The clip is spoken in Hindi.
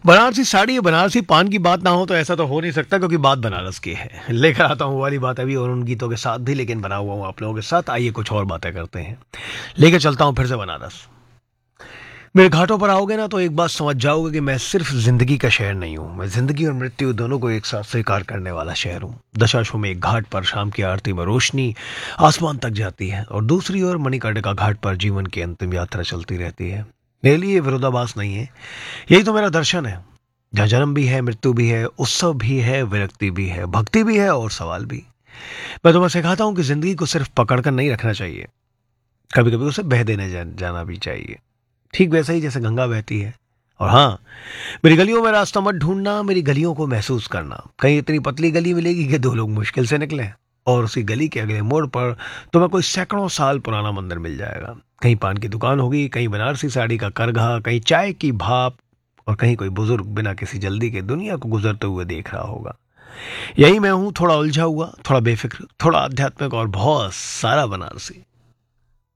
बनारसी साड़ी या बनारसी पान की बात ना हो तो ऐसा तो हो नहीं सकता, क्योंकि बात बनारस की है। लेकर आता हूँ वो वाली बात अभी और उन गीतों के साथ भी, लेकिन बना हुआ हूँ आप लोगों के साथ। आइए कुछ और बातें करते हैं। लेकर चलता हूँ फिर से बनारस। मेरे घाटों पर आओगे ना तो एक बात समझ जाओगे कि मैं सिर्फ जिंदगी का शहर नहीं हूँ, मैं जिंदगी और मृत्यु दोनों को एक साथ स्वीकार करने वाला शहर हूँ। दशाश्वमेध एक घाट पर शाम की आरती में रोशनी आसमान तक जाती है और दूसरी ओर मणिकर्णिका घाट पर जीवन की अंतिम यात्रा चलती रहती है। मेरे लिए ये विरोधाभास नहीं है, यही तो मेरा दर्शन है। जहाँ जन्म भी है, मृत्यु भी है, उत्सव भी है, विरक्ति भी है, भक्ति भी है और सवाल भी। मैं तुम्हें सिखाता हूँ कि जिंदगी को सिर्फ पकड़ कर नहीं रखना चाहिए, कभी कभी उसे बह देने जाना भी चाहिए। ठीक वैसा ही जैसे गंगा बहती है। और हाँ, मेरी गलियों में रास्ता मत ढूंढना, मेरी गलियों को महसूस करना। कहीं इतनी पतली गली मिलेगी कि दो लोग मुश्किल से निकले, और उसी गली के अगले मोड़ पर तुम्हें कोई सैकड़ों साल पुराना मंदिर मिल जाएगा। कहीं पान की दुकान होगी, कहीं बनारसी साड़ी का करघा, कहीं चाय की भाप, और कहीं कोई बुजुर्ग बिना किसी जल्दी के दुनिया को गुजरते हुए देख रहा होगा। यही मैं हूँ, थोड़ा उलझा हुआ, थोड़ा बेफिक्र, थोड़ा आध्यात्मिक और बहुत सारा बनारसी।